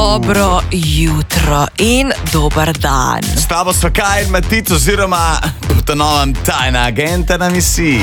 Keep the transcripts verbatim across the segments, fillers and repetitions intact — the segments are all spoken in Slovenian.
Dobro jutro in dober dan. S tabo so Kaj in Matic oziroma po novem tajna agenta na misiji.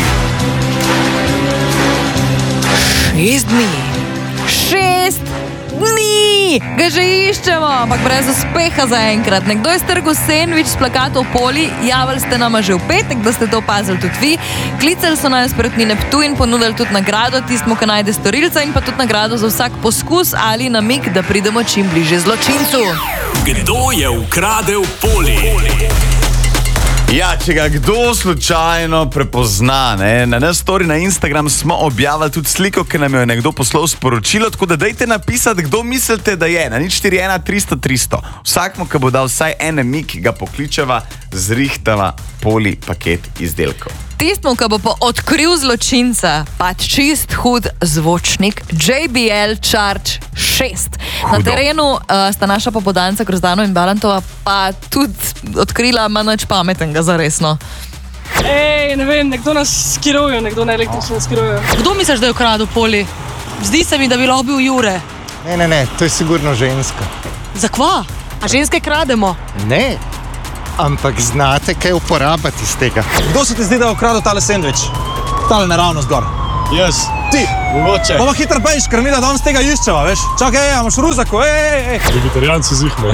Šest dni. Šest dni! Ga že iščemo, ampak brez uspeha zaenkrat. Nekdo je strgal sendvič s plakatov Poli, javili ste nama že v petek, da ste to opazili tudi vi. Klicali so nas Perutnine Ptuj in ponudili tudi nagrado tistmu, ki najde storilca, in pa tudi nagrado za vsak poskus ali namig, da pridemo čim bliže zločincu. Kdo je ukradel Poli? Ja, če ga kdo slučajno prepozna, ne? Na naš story na Instagram smo objavili tudi sliko, ki nam jo je nekdo poslal sporočilo, tako da dajte napisati, kdo mislite, da je. Na nič štiri ena tristo tristo. Vsakmo, ki bo dal vsaj en namig, ga pokličeva, zrihtava Poli paket izdelkov. Tistmu, ki bo pa odkril zločinca, pa čist hud zvočnik J B L Charge šest. Na terenu uh, sta naša popodanca Grozdano in Balantova pa tudi odkrila manj pametnega zaresno. Ej, ne vem, nekdo nas skiruje, nekdo na električno skiruje. Kdo misliš, da je ukradel Poli? Zdi se mi, da bi lahko bil Jure. Ne, ne, ne, to je sigurno ženska. Zakva? A ženske krademo? Ne, ampak znate kaj uporabiti iz tega. Kdo se ti zdi, da je ukradel tale sendvič? Tale naravno zgor. Jaz. Ti. Mogoče. Bomo hitro pejš, ker mi da danes tega iščeva, veš? Čakaj, ej, imaš ruzako, ej, ej. Vegetarijanci zihme.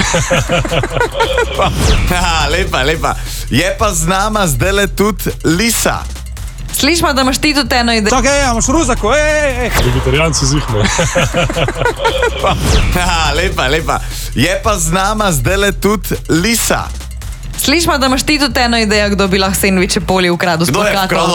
Lepa, lepa. Je pa z nama zdajle tudi Lisa. Slišimo, da imaš ti tudi eno idejo. Čakaj, ej, imaš ruzako, ej, ej. Vegetarijanci zihme. Lepa, lepa. Je pa z nama zdajle tudi Lisa. Slišimo, da imaš ti tudi eno idejo, kdo bi lahko sendviče Poli ukradel s Kdo je plakatov. ukradel